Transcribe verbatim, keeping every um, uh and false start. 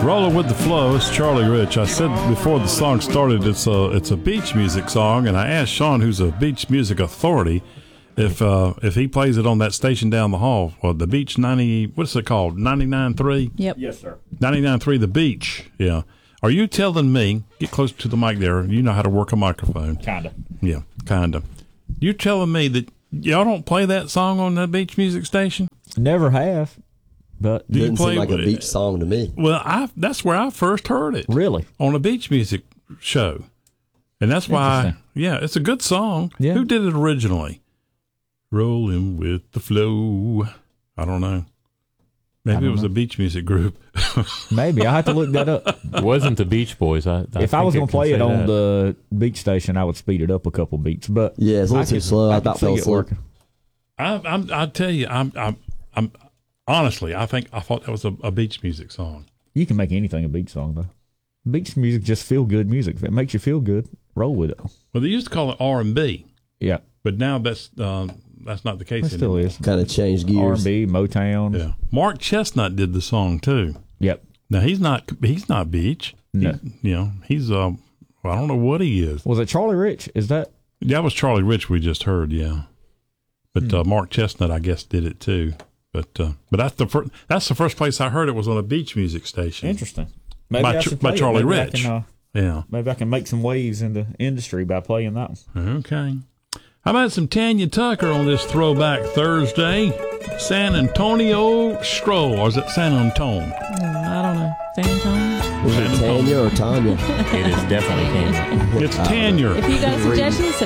Rolling with the Flow. It's Charlie Rich. I said before the song started, it's a it's a beach music song, and I asked Sean, who's a beach music authority, if uh, if he plays it on that station down the hall. Well, the Beach ninety, what's it called? ninety-nine point three. Yep. Yes, sir. ninety-nine point three, the Beach. Yeah. Are you telling me? Get close to the mic there. You know how to work a microphone. Kinda. Yeah, kinda. You telling me that y'all don't play that song on that beach music station? Never have, but Do you Didn't play seem like a with it? beach song to me. Well, I that's where I first heard it. really, On a beach music show. And that's why, Interesting. yeah, it's a good song. Yeah. Who did it originally? Rolling with the Flow. I don't know. Maybe don't it was know. a beach music group. maybe I have to look that up. It wasn't the Beach Boys. I, I If I think was it going to can play say it on that. the beach station, I would speed it up a couple beats. But Yeah, it's a little I too could- slow. I I about could fell see it asleep. working. I, I'm, I tell you, I'm, I'm, I'm, honestly, I think I thought that was a, a beach music song. You can make anything a beach song, though. Beach music just feel good music. If it makes you feel good, roll with it. Well, they used to call it R and B, Yeah, but now that's uh, that's not the case it still anymore. is. Kind of changed R gears. and B, Motown. Yeah, Mark Chestnut did the song too. Yep. Now he's not he's not beach. No. He- you know, he's um, well, I don't know what he is. Was it Charlie Rich? Is that? That was Charlie Rich we just heard, yeah. But Hmm. uh, Mark Chestnut, I guess, did it too. But uh, but that's the first that's the first place I heard it was on a beach music station. Interesting. Maybe By I Ch- should by play it. Charlie Maybe I Rich. can, uh, Yeah. maybe I can make some waves in the industry by playing that one. Okay. How about some Tanya Tucker on this Throwback Thursday? San Antonio Stroll, or is it San Antone? I don't know. San Antonio. Was it Tanya or Tanya? It is definitely him. It's Tanya. If you got suggestions,